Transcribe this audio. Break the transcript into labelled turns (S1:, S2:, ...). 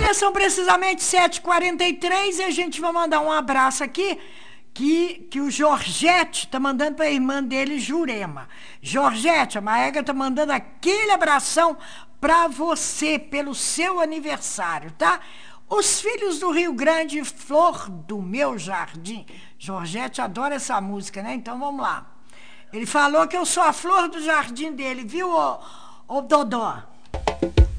S1: Olha, são precisamente 7h43 e a gente vai mandar um abraço aqui que o Jorgette tá mandando para a irmã dele, Jurema. Jorgette, a Maega tá mandando aquele abração para você pelo seu aniversário, tá? Os filhos do Rio Grande, flor do meu jardim. Jorgette adora essa música, né? Então vamos lá. Ele falou que eu sou a flor do jardim dele, viu, ô Dodó?